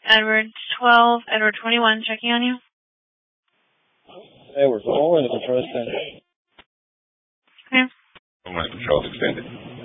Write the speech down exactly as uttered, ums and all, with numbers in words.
Edward twelve, Edward twenty-one, checking on you. Edward four in the control center. Okay. I'm going to control extended.